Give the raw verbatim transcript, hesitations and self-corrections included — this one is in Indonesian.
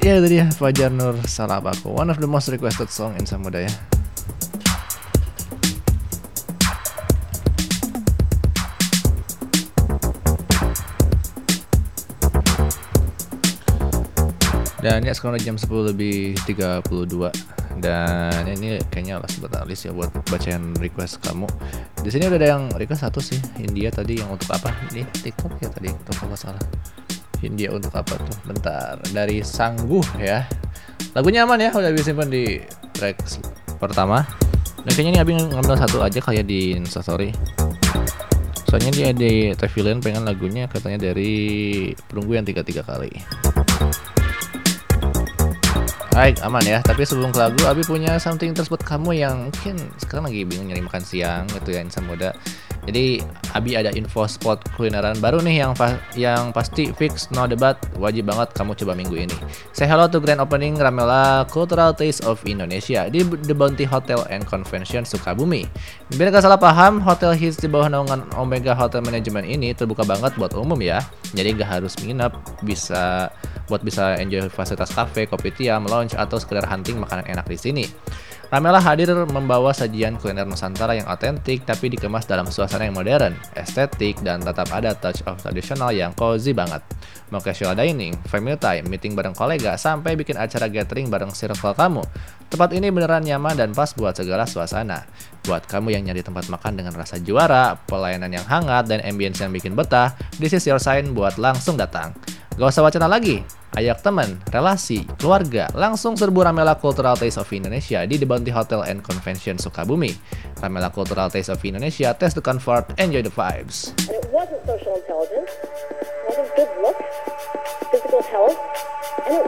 Ya itu dia Fajar Nur Salabaku, one of the most requested song in Samudaya. Dan ya sekarang udah jam sepuluh lebih tiga puluh dua. Dan ini kayaknya last but not least ya buat bacain request kamu. Di sini udah ada yang request satu sih, India tadi yang untuk apa? Ini TikTok ya tadi, TikTok kalau salah. India untuk apa tuh? Bentar, dari Sangguh ya. Lagunya aman ya, udah bisa simpan di track pertama. Dan kayaknya ini Abi ngambil satu aja kayak di Instastory. Soalnya dia di Tevilian pengen lagunya katanya dari Perunggu yang tiga tiga kali. Baik, aman ya. Tapi sebelum ke lagu, Abi punya something terus buat kamu yang mungkin sekarang lagi bingung nyari makan siang gitu ya, insan muda. Jadi Abi ada info spot kulineran baru nih yang pa- yang pasti fix no debat, wajib banget kamu coba minggu ini. Say hello to grand opening Ramela Cultural Taste of Indonesia di The Bounty Hotel and Convention Sukabumi. Biar gak salah paham, hotel hits di bawah naungan Omega Hotel Management ini terbuka banget buat umum ya. Jadi gak harus menginap, bisa buat bisa enjoy fasilitas cafe, kopi tiam, lounge atau sekedar hunting makanan enak di sini. Ramela hadir membawa sajian kuliner Nusantara yang otentik tapi dikemas dalam suasana yang modern, estetik, dan tetap ada touch of tradisional yang cozy banget. Mau casual dining, family time, meeting bareng kolega, sampai bikin acara gathering bareng circle kamu. Tempat ini beneran nyaman dan pas buat segala suasana. Buat kamu yang nyari tempat makan dengan rasa juara, pelayanan yang hangat, dan ambience yang bikin betah, this is your sign buat langsung datang. Gak usah wacana lagi, ajak teman, relasi, keluarga, langsung serbu Ramela Cultural Taste of Indonesia di The Bounty Hotel and Convention Sukabumi. Ramela Cultural Taste of Indonesia, taste the comfort, enjoy the vibes. And it wasn't social intelligence, it wasn't good looks, physical health, and it